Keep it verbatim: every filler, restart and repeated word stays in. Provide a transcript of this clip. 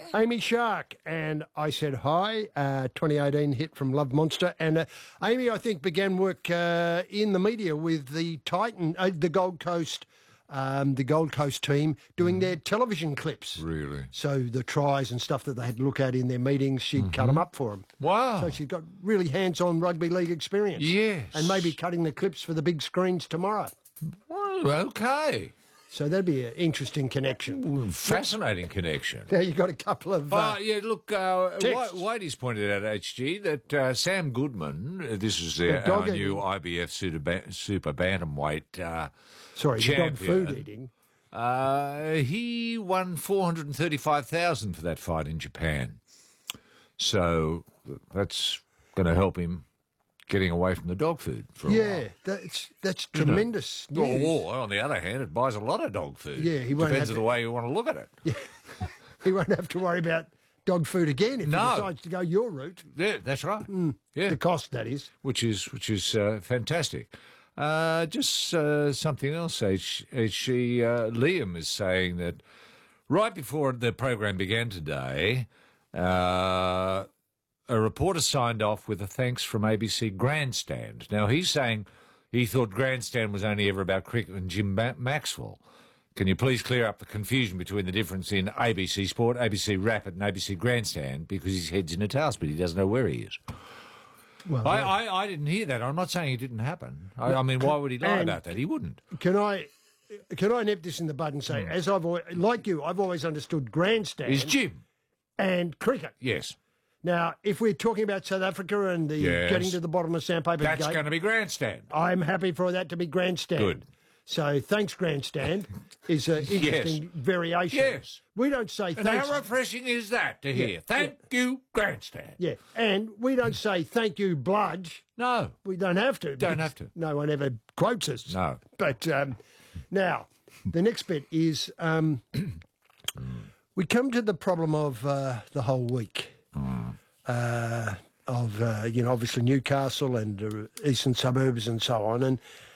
Amy Shark, and I Said Hi, uh, twenty eighteen hit from Love Monster. And uh, Amy, I think, began work uh, in the media with the Titan, uh, the Gold Coast, um, the Gold Coast team doing mm. their television clips. Really? So the tries and stuff that they had to look at in their meetings, she'd mm-hmm. cut them up for them. Wow! So she's got really hands-on rugby league experience. Yes, and maybe cutting the clips for the big screens tomorrow. Well, okay. So that'd be an interesting connection. Ooh, fascinating connection. Now you've got a couple of... Uh, uh, yeah, look, uh, Whitey's pointed out, H G, that uh, Sam Goodman, uh, this is uh, our new I B F Super, ba- super Bantamweight uh, Sorry, champion. dog food eating. Uh, he won four hundred thirty-five thousand dollars for that fight in Japan. So that's going to help him getting away from the dog food for a yeah, while. that's that's tremendous You know? news. Or, on the other hand, it buys a lot of dog food. Yeah, he won't Depends have on to, the way you want to look at it. Yeah, he won't have to worry about dog food again if no. he decides to go your route. Yeah, that's right. Mm, yeah, the cost, that is. Which is which is uh, fantastic. Uh, just uh, something else, H. H uh, Liam is saying that right before the program began today, uh, a reporter signed off with a thanks from A B C Grandstand. Now, he's saying he thought Grandstand was only ever about cricket and Jim Ma- Maxwell. Can you please clear up the confusion between the difference in A B C Sport, A B C Rapid and A B C Grandstand, because his head's in a tailspin, he doesn't know where he is. Well, I, I, I didn't hear that. I'm not saying it didn't happen. I, I mean, why would he lie about that? He wouldn't. Can I... Can I nip this in the bud and say, mm. as I've always, like you, I've always understood Grandstand is Jim and cricket. Yes. Now, if we're talking about South Africa and the yes. getting to the bottom of Sandpaper That's Gate, going to be Grandstand. I'm happy for that to be Grandstand. Good. So, thanks, Grandstand, is an interesting yes. variation. Yes. We don't say and thanks. how refreshing is that to hear? Yeah. Thank yeah. you, Grandstand. Yeah. And we don't say thank you, Bludge. No. We don't have to. Don't have to. No one ever quotes us. No. But um, now, the next bit is um, we come to the problem of uh, the whole week. Mm. Uh, of, uh, you know, obviously Newcastle and uh, eastern suburbs and so on. And